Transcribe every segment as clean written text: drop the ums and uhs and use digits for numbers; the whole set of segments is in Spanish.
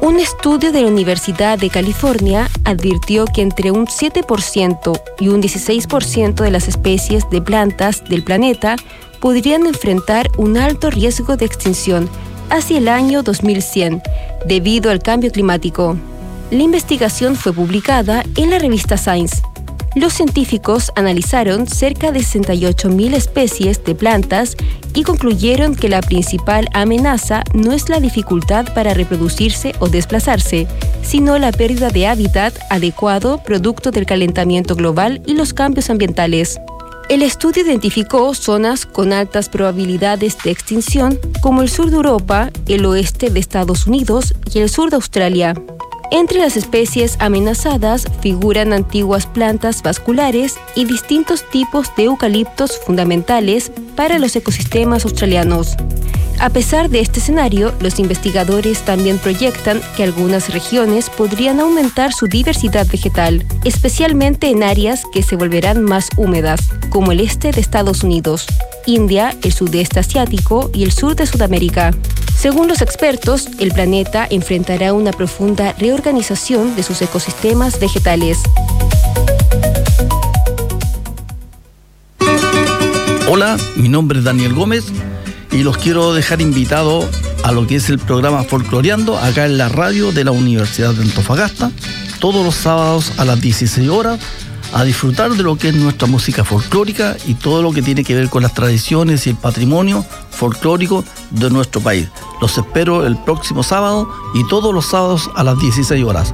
Un estudio de la Universidad de California advirtió que entre un 7% y un 16% de las especies de plantas del planeta podrían enfrentar un alto riesgo de extinción hacia el año 2100 debido al cambio climático. La investigación fue publicada en la revista Science. Los científicos analizaron cerca de 68.000 especies de plantas y concluyeron que la principal amenaza no es la dificultad para reproducirse o desplazarse, sino la pérdida de hábitat adecuado producto del calentamiento global y los cambios ambientales. El estudio identificó zonas con altas probabilidades de extinción como el sur de Europa, el oeste de Estados Unidos y el sur de Australia. Entre las especies amenazadas figuran antiguas plantas vasculares y distintos tipos de eucaliptos fundamentales para los ecosistemas australianos. A pesar de este escenario, los investigadores también proyectan que algunas regiones podrían aumentar su diversidad vegetal, especialmente en áreas que se volverán más húmedas, como el este de Estados Unidos, India, el sudeste asiático y el sur de Sudamérica. Según los expertos, el planeta enfrentará una profunda reorganización de sus ecosistemas vegetales. Hola, mi nombre es Daniel Gómez y los quiero dejar invitados a lo que es el programa Folcloreando acá en la radio de la Universidad de Antofagasta, todos los sábados a las 16 horas, a disfrutar de lo que es nuestra música folclórica y todo lo que tiene que ver con las tradiciones y el patrimonio folclórico de nuestro país. Los espero el próximo sábado y todos los sábados a las 16 horas.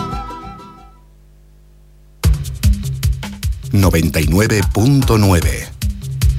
99.9